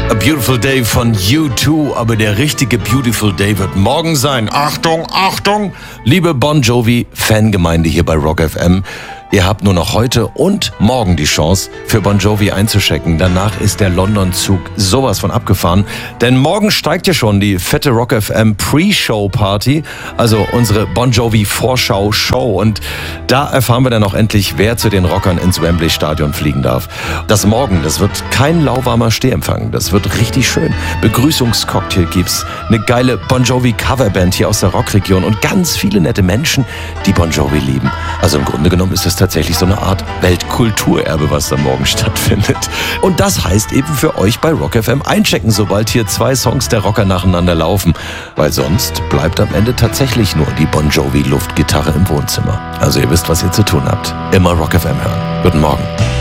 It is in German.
A Beautiful Day von U2, aber der richtige Beautiful Day wird morgen sein. Achtung, Achtung! Liebe Bon Jovi-Fangemeinde hier bei Rock FM, ihr habt nur noch heute und morgen die Chance, für Bon Jovi einzuchecken. Danach ist der London-Zug sowas von abgefahren. Denn morgen steigt ja schon die fette Rock FM Pre-Show-Party, also unsere Bon Jovi-Vorschau-Show. Und da erfahren wir dann auch endlich, wer zu den Rockern ins Wembley-Stadion fliegen darf. Das morgen, das wird kein lauwarmer Stehempfang. Das wird richtig schön. Begrüßungscocktail gibt's, eine geile Bon Jovi-Coverband hier aus der Rockregion und ganz viele nette Menschen, die Bon Jovi lieben. Also im Grunde genommen ist es tatsächlich so eine Art Weltkulturerbe, was da morgen stattfindet. Und das heißt eben für euch bei Rock FM einchecken, sobald hier 2 Songs der Rocker nacheinander laufen. Weil sonst bleibt am Ende tatsächlich nur die Bon Jovi Luftgitarre im Wohnzimmer. Also ihr wisst, was ihr zu tun habt. Immer Rock FM hören. Guten Morgen.